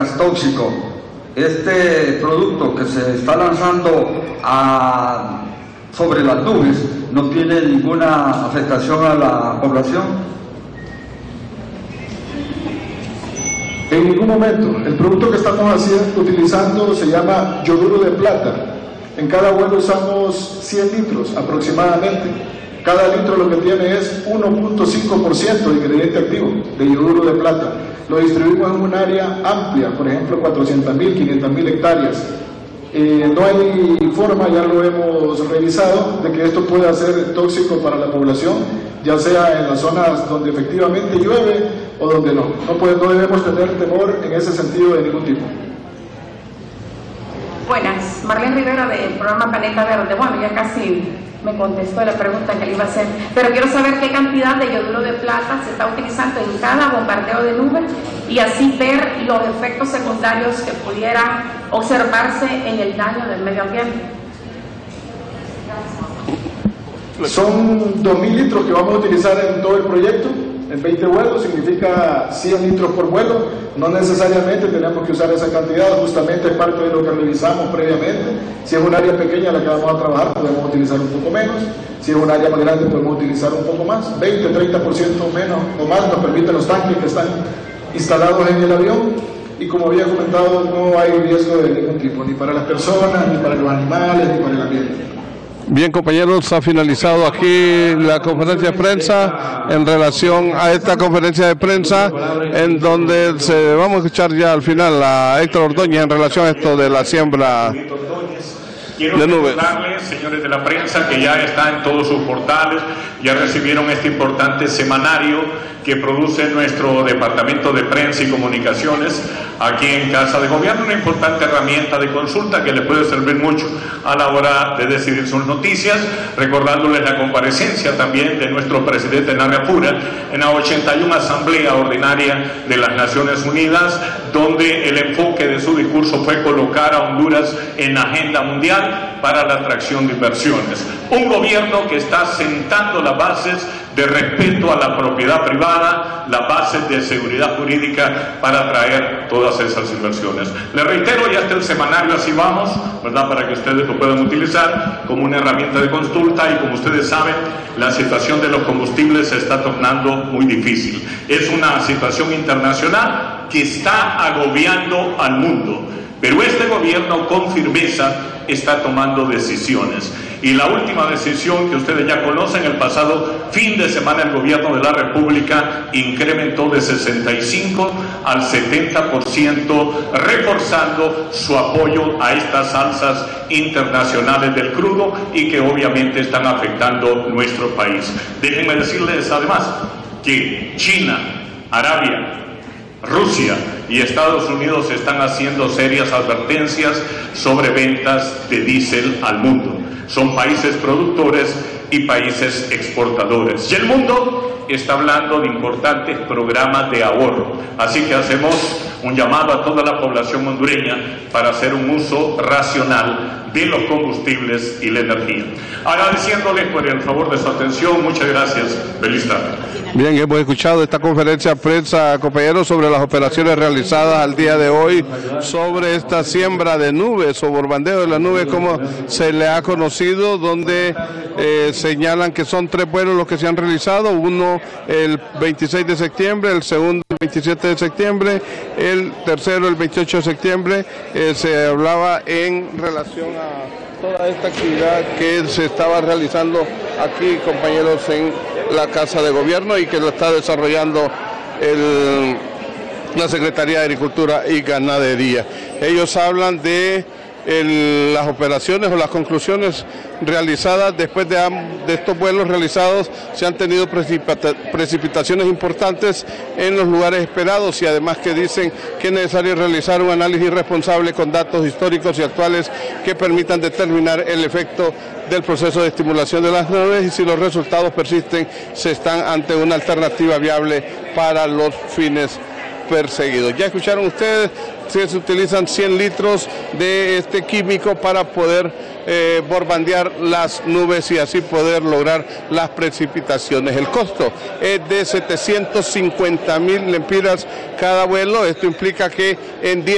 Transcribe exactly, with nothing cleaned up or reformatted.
Es tóxico. Este producto que se está lanzando a, sobre las nubes no tiene ninguna afectación a la población. En ningún momento. El producto que estamos haciendo, utilizando se llama yoduro de plata. En cada vuelo usamos cien litros aproximadamente. Cada litro lo que tiene es uno punto cinco por ciento de ingrediente activo de yoduro de plata. Lo distribuimos en un área amplia, por ejemplo cuatrocientas mil, quinientas mil hectáreas. Eh, no hay forma, ya lo hemos revisado, de que esto pueda ser tóxico para la población, ya sea en las zonas donde efectivamente llueve o donde no. No, puede, no debemos tener temor en ese sentido de ningún tipo. Buenas, Marlene Rivera del programa Planeta Verde. Bueno, ya casi me contestó la pregunta que le iba a hacer, pero quiero saber qué cantidad de yoduro de plata se está utilizando en cada bombardeo de nube y así ver los efectos secundarios que pudieran observarse en el daño del medio ambiente. Son dos mil litros que vamos a utilizar en todo el proyecto. En veinte vuelos significa cien litros por vuelo. No necesariamente tenemos que usar esa cantidad, justamente es parte de lo que revisamos previamente. Si es un área pequeña la que vamos a trabajar, podemos utilizar un poco menos. Si es un área más grande, podemos utilizar un poco más. veinte, treinta por ciento menos o más nos permiten los tanques que están instalados en el avión. Y como había comentado, no hay riesgo de ningún tipo, ni para las personas, ni para los animales, ni para el ambiente. Bien, compañeros, ha finalizado aquí la conferencia de prensa en relación a esta conferencia de prensa en donde se vamos a escuchar ya al final a Héctor Ordóñez en relación a esto de la siembra Quiero recordarles, señores de la prensa, que ya está en todos sus portales, ya recibieron este importante semanario que produce nuestro Departamento de Prensa y Comunicaciones aquí en Casa de Gobierno, una importante herramienta de consulta que le puede servir mucho a la hora de decidir sus noticias, recordándoles la comparecencia también de nuestro presidente Narea Pura en la ochenta y una Asamblea Ordinaria de las Naciones Unidas, donde el enfoque de su discurso fue colocar a Honduras en la agenda mundial para la atracción de inversiones. Un gobierno que está sentando las bases de respeto a la propiedad privada, las bases de seguridad jurídica para atraer todas esas inversiones. Le reitero, ya está el semanario Así Vamos, ¿verdad?, para que ustedes lo puedan utilizar como una herramienta de consulta, y como ustedes saben, la situación de los combustibles se está tornando muy difícil. Es una situación internacional que está agobiando al mundo, pero este gobierno con firmeza está tomando decisiones. Y la última decisión que ustedes ya conocen, el pasado fin de semana el gobierno de la República incrementó de sesenta y cinco al setenta por ciento, reforzando su apoyo a estas alzas internacionales del crudo y que obviamente están afectando nuestro país. Déjenme decirles además que China, Arabia, Rusia y Estados Unidos están haciendo serias advertencias sobre ventas de diésel al mundo. Son países productores y países exportadores. Y el mundo está hablando de importantes programas de ahorro. Así que hacemos un llamado a toda la población hondureña para hacer un uso racional de los combustibles y la energía. Agradeciéndoles por el favor de su atención. Muchas gracias. Feliz tarde. Bien, hemos escuchado esta conferencia de prensa, compañeros, sobre las operaciones realizadas al día de hoy, sobre esta siembra de nubes o bombardeo de las nubes, como se le ha conocido, donde eh, señalan que son tres vuelos los que se han realizado, uno el veintiséis de septiembre, el segundo el veintisiete de septiembre, el tercero el veintiocho de septiembre. Eh, se hablaba en relación a toda esta actividad que se estaba realizando aquí, compañeros, en la Casa de Gobierno y que lo está desarrollando el, la Secretaría de Agricultura y Ganadería. Ellos hablan de el, las operaciones o las conclusiones realizadas después de, de estos vuelos realizados. Se han tenido precipita, precipitaciones importantes en los lugares esperados, y además que dicen que es necesario realizar un análisis responsable con datos históricos y actuales que permitan determinar el efecto del proceso de estimulación de las nubes, y si los resultados persisten, se están ante una alternativa viable para los fines perseguidos. Ya escucharon ustedes, se utilizan cien litros de este químico para poder eh, bombardear las nubes y así poder lograr las precipitaciones. El costo es de setecientos cincuenta mil lempiras cada vuelo. Esto implica que en diez